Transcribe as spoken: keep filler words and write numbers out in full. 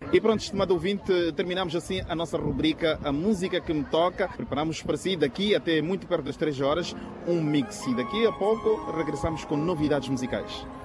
E pronto, estimado ouvinte, terminamos assim a nossa rubrica A Música que Me Toca. Preparamos para si, daqui até muito perto das três horas, um mix. E daqui a pouco regressamos com novidades musicais.